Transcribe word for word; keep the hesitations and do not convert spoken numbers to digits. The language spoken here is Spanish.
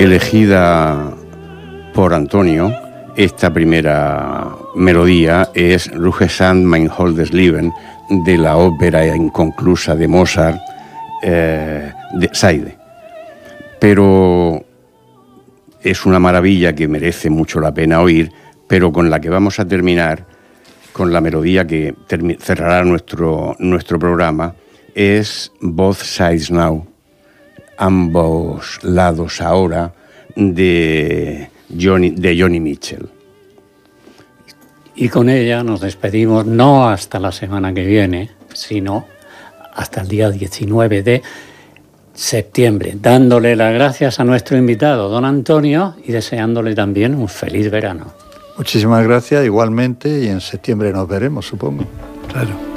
elegida por Antonio. Esta primera melodía es Ruhe Sand mein Holdes Leben, de la ópera inconclusa de Mozart, eh, de Seide. Pero es una maravilla que merece mucho la pena oír, pero con la que vamos a terminar, con la melodía que cerrará nuestro, nuestro programa, es Both Sides Now, ambos lados ahora, de Johnny, de Johnny Mitchell. Y con ella nos despedimos no hasta la semana que viene, sino hasta el día diecinueve de septiembre, dándole las gracias a nuestro invitado, don Antonio, y deseándole también un feliz verano. Muchísimas gracias, igualmente, y en septiembre nos veremos, supongo. Claro.